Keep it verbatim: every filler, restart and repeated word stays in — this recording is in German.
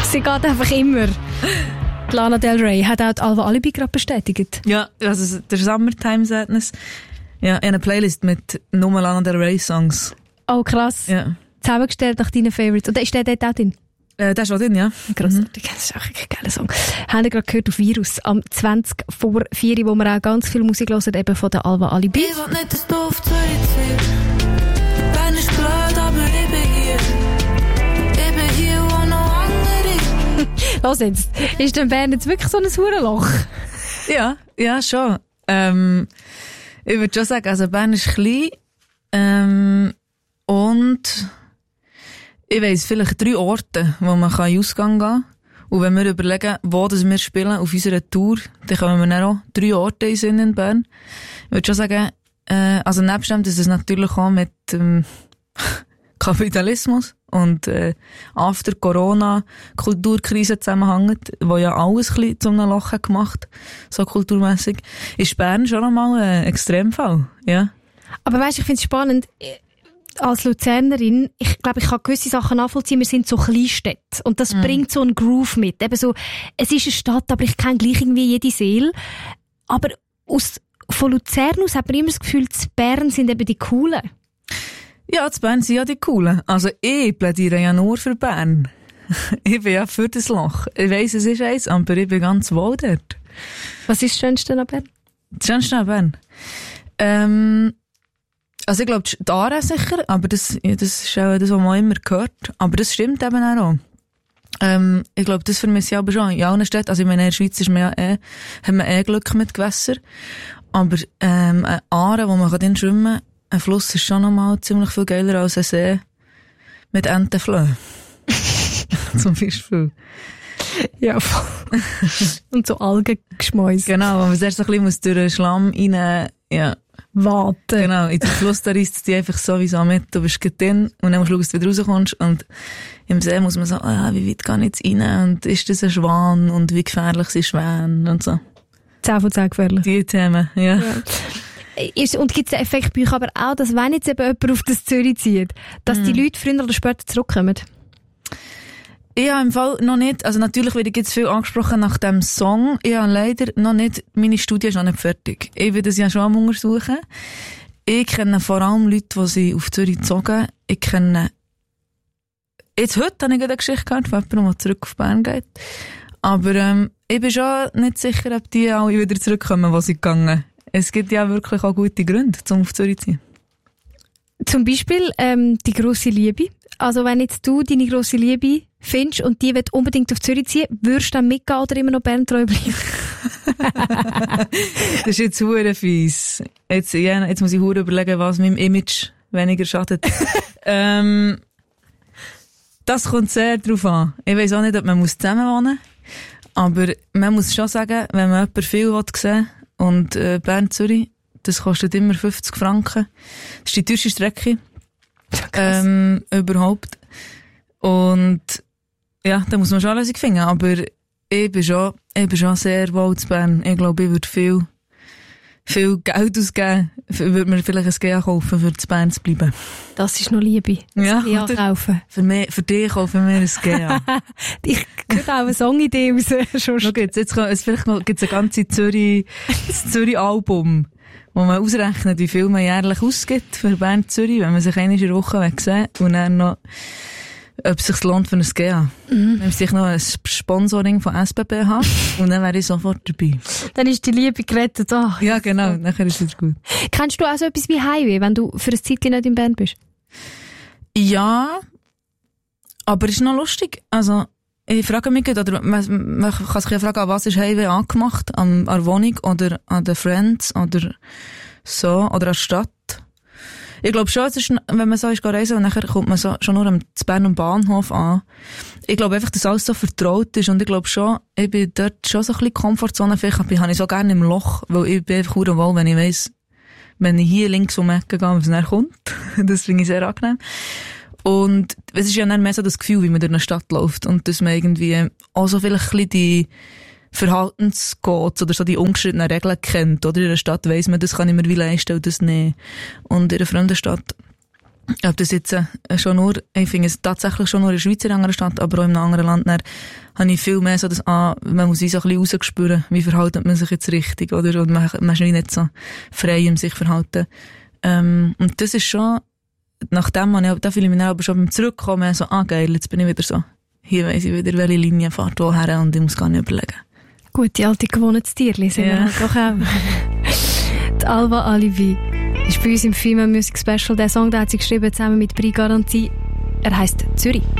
Sie geht einfach immer. Lana Del Rey hat auch die Alva Alibi gerade bestätigt. Ja, also der Summertime Sadness. Ja, eine Playlist mit nur Lana Del Rey Songs. Oh, krass. Ja. Zusammengestellt nach deinen Favorites. Und ist der dort auch drin? Äh, der ist auch drin, ja. Grossartig. Das ist auch ein geiler Song. Haben wir gerade gehört auf Virus am zwanzig vor vier, wo wir auch ganz viel Musik hören, eben von der Alva Alibi. Ich will nicht, dass du auf Zürich ziehst. Bern ist blöd, aber ich bin hier. Ich bin hier, wo noch andere. Los jetzt. Ist denn Bern jetzt wirklich so ein Hurenloch? Ja, ja, schon. Ähm, ich würde schon sagen, also Bern ist klein. Ähm, und ich weiss vielleicht drei Orte, wo man in Ausgang gehen kann. Und wenn wir überlegen, wo das wir spielen auf unserer Tour, dann kommen wir dann auch drei Orte in Sinn in Bern. Ich würde schon sagen, äh, also nebst dem, dass es natürlich auch mit ähm, Kapitalismus und äh, after Corona Kulturkrise zusammenhängt, wo ja alles ein bisschen zu einem Loch hat gemacht, so kulturmässig, ist Bern schon einmal ein Extremfall, ja. Aber weisst, ich finde es spannend, als Luzernerin, ich glaube, ich kann gewisse Sachen nachvollziehen, wir sind so Kleinstädte und das mm. bringt so einen Groove mit. Eben so, es ist eine Stadt, aber ich kenne gleich irgendwie jede Seele. Aber aus, von Luzern aus hat man immer das Gefühl, die Bern sind eben die Coolen. Ja, die Bern sind ja die Coolen. Also ich plädiere ja nur für Bern. Ich bin ja für das Loch. Ich weiss, es ist eins, aber ich bin ganz wohl dort. Was ist das Schönste an Bern? Das Schönste an Bern? Ähm, also ich glaube, die Aare sicher, aber das, das ist auch das, was man immer gehört. Aber das stimmt eben auch. Ähm, ich glaube, das vermisse ich aber schon in allen Städten. Also ich meine, in der Schweiz ist man ja eh, haben wir eh Glück mit Gewässern. Aber ähm, eine Aare, wo man drin schwimmen kann, ein Fluss ist schon nochmal ziemlich viel geiler als ein See mit Entenflöhen. Zum Beispiel. Ja, voll. Und so Algengeschmäus. Genau, wo man erst so ein bisschen durch den Schlamm rein, ja. Warten. Genau, in den Fluss, da reisst es dich einfach sowieso mit, du bist gerade drin und dann musst du schauen, dass du wieder rauskommst und im See muss man so, ah, wie weit kann ich jetzt rein und ist das ein Schwan und wie gefährlich sind Schwäne und so. zehn von zehn gefährlich. Die Themen, ja. ja. Ist, und gibt es den Effekt bei euch aber auch, dass wenn jetzt eben jemand auf das Zürich zieht, dass mm. die Leute früher oder später zurückkommen? Ja, im Fall noch nicht. Also natürlich werde ich jetzt viel angesprochen nach dem Song. Ich habe leider noch nicht, meine Studie ist noch nicht fertig. Ich will das ja schon am untersuchen. Ich kenne vor allem Leute, die sie auf Zürich gezogen. Ich kenne, jetzt heute habe ich eine Geschichte gehört von jemandem, der zurück auf Bern geht. Aber ähm, ich bin schon nicht sicher, ob die alle wieder zurückkommen, wo sie gegangen. Es gibt ja wirklich auch gute Gründe, um auf Zürich zu ziehen. Zum Beispiel ähm, die grosse Liebe. Also wenn jetzt du deine grosse Liebe findest und die wird unbedingt auf Zürich ziehen, würdest du dann mitgehen oder immer noch Bern-treu bleiben? Das ist jetzt hure fies. Jetzt, ja, jetzt muss ich hure überlegen, was meinem Image weniger schadet. ähm, das kommt sehr drauf an. Ich weiss auch nicht, ob man zusammen wohnen muss, aber man muss schon sagen, wenn man jemanden viel sehen will und äh, Bern-Zürich, das kostet immer fünfzig Franken. Das ist die teuerste Strecke. Ähm, überhaupt. Und ja, da muss man schon eine Lösung finden. Aber ich bin schon, ich bin schon sehr wohl zu Bern. Ich glaube, ich würde viel, viel Geld ausgeben. Ich würde mir vielleicht ein G A kaufen, für zu Bern zu bleiben. Das ist noch Liebe. Ja, G A kaufen. Für, mich, für dich kaufen wir ein G A. Ich kriege auch eine Songidee raus. Schau jetzt, jetzt kommt, es vielleicht noch, gibt's ein ganzes Zürich, Zürich-Album, wo man ausrechnet, wie viel man jährlich ausgibt für Bern Zürich, wenn man sich einmal in der Woche sehen und dann noch, ob es sich lohnt für ein G A. Mhm. Wenn sich noch ein Sponsoring von S B B hat und dann wäre ich sofort dabei. Dann ist die Liebe gerettet. Oh, ja, genau, nachher ist es gut. Kennst du auch so etwas wie Highway, wenn du für ein Zeitchen nicht in Bern bist? Ja, aber es ist noch lustig. Also, ich frage mich, oder man, man kann sich ja fragen, an was ist Highway angemacht? An, an der Wohnung oder an den Friends oder so, oder an der Stadt? Ich glaube schon, es ist, wenn man so ist, reisen und nachher kommt man so, schon nur am Bern am Bahnhof an. Ich glaube einfach, dass alles so vertraut ist und ich glaube schon, ich bin dort schon so ein bisschen Komfortzone. Vielleicht bin ich so gerne im Loch, weil ich bin einfach sehr wohl, wenn ich weiss, wenn ich hier links um die Ecke gehe, was nachher kommt. Das finde ich sehr angenehm. Und es ist ja dann mehr so das Gefühl, wie man durch eine Stadt läuft und dass man irgendwie auch so vielleicht ein bisschen die Verhaltenscodes oder so die ungeschriebenen Regeln kennt. Oder in einer Stadt weiss man, das kann ich mir wie leisten und das nicht. Und in einer fremden Stadt ob das jetzt äh, schon nur, ich finde es tatsächlich schon nur in der Schweiz in einer anderen Stadt, aber auch in einem anderen Land, dann habe ich viel mehr so das, ah, man muss sich so ein bisschen rausspüren, wie verhält man sich jetzt richtig, oder? Und man, man ist nicht so frei im sich verhalten. Ähm, und das ist schon, nachdem man, da fühle ich mich dann aber schon beim Zurückkommen so, ah geil, jetzt bin ich wieder so, hier weiss ich wieder, welche Linie fährt woher und ich muss gar nicht überlegen. Gut, die alte Gewohnheitstierli sind Ja. wir doch auch. Die Alva Alibi ist bei uns im Female Music Special. Der Song, den hat sie geschrieben zusammen mit Brie Garantie. Er heisst Zürich.